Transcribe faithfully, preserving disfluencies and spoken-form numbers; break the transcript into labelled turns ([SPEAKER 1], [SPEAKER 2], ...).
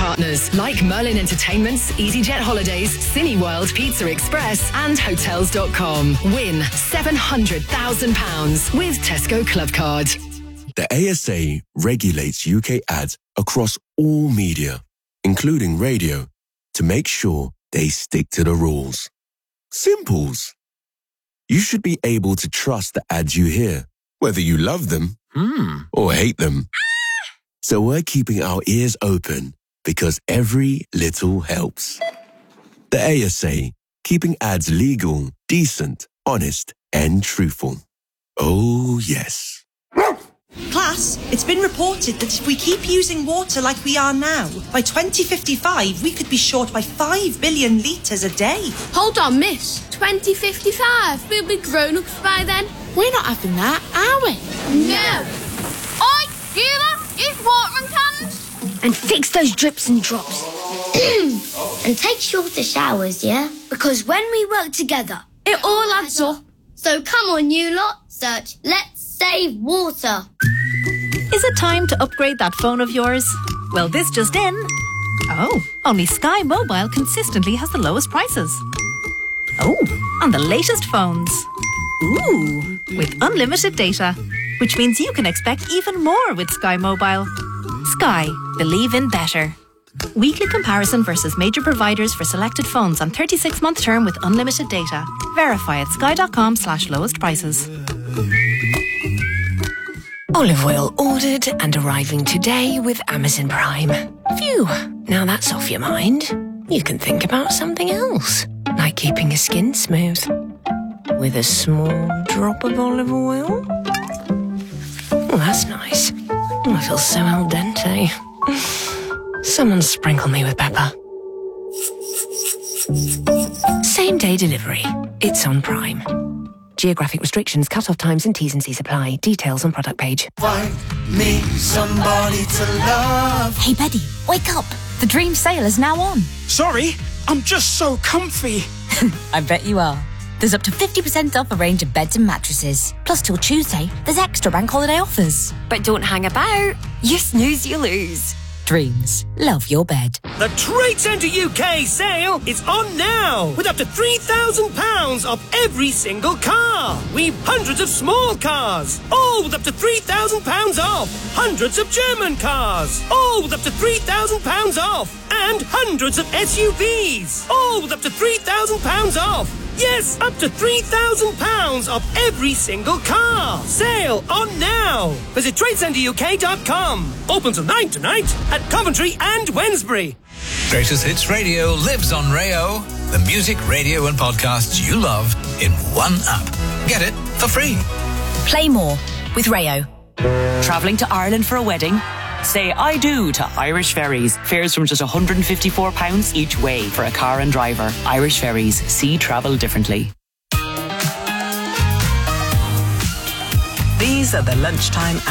[SPEAKER 1] partners like Merlin Entertainments, EasyJet Holidays, Cineworld, Pizza Express and Hotels dot com. Win seven hundred thousand pounds with Tesco Club Card.
[SPEAKER 2] The A S A regulates U K ads across all media, including radio, to make sure they stick to the rules. Simples. You should be able to trust the ads you hear, whether you love them mm. or hate them. So we're keeping our ears open because every little helps. The A S A, keeping ads legal, decent, honest and truthful. Oh, yes.
[SPEAKER 3] Class, it's been reported that if we keep using water like we are now, by twenty fifty-five we could be short by five billion litres a day.
[SPEAKER 4] Hold on, miss. twenty fifty-five? We'll be grown-ups by then.
[SPEAKER 5] We're not having that, are we?
[SPEAKER 4] No. Oi, Sheila, use watering cans.
[SPEAKER 6] And fix those drips and drops. And take shorter showers, yeah? Because when we work together,
[SPEAKER 4] it all adds up.
[SPEAKER 6] So come on, you lot, search Let's Save Water.
[SPEAKER 7] Is it time to upgrade that phone of yours? Well, this just in. Oh, only Sky Mobile consistently has the lowest prices. Oh, on the latest phones. Ooh, with unlimited data, which means you can expect even more with Sky Mobile. Sky, believe in better. Weekly comparison versus major providers for selected phones on thirty-six month term with unlimited data. Verify at sky.com slash lowest prices.
[SPEAKER 8] Olive oil ordered and arriving today with Amazon Prime. Phew, now that's off your mind. You can think about something else, like keeping your skin smooth. With a small drop of olive oil. Oh, that's nice. Oh, I feel so al dente. Someone sprinkle me with pepper. Same day delivery. It's on Prime. Geographic restrictions, cut-off times and T's and C's apply. Details on product page.
[SPEAKER 9] Find me somebody to love.
[SPEAKER 10] Hey, Betty, wake up. The dream sale is now on.
[SPEAKER 9] Sorry, I'm just so comfy.
[SPEAKER 10] I bet you are. There's up to fifty percent off a range of beds and mattresses. Plus, till Tuesday, there's extra bank holiday offers.
[SPEAKER 11] But don't hang about. You snooze, you lose.
[SPEAKER 10] Dreams. Love your bed.
[SPEAKER 12] The Trade Centre U K sale is on now with up to three thousand pounds off every single car. We've hundreds of small cars, all with up to three thousand pounds off. Hundreds of German cars, all with up to three thousand pounds off. And hundreds of S U Vs, all with up to three thousand pounds off. Yes, up to three thousand pounds off every single car. Sale on now. Visit trade centre U K dot com. Open till nine tonight at Coventry and Wednesbury.
[SPEAKER 13] Greatest Hits Radio lives on Rayo. The music, radio and podcasts you love in one app. Get it for free.
[SPEAKER 10] Play more with Rayo. Travelling to Ireland for a wedding? Say I do to Irish Ferries. Fares from just one hundred fifty-four pounds each way for a car and driver. Irish Ferries. See travel differently.
[SPEAKER 14] These are the lunchtime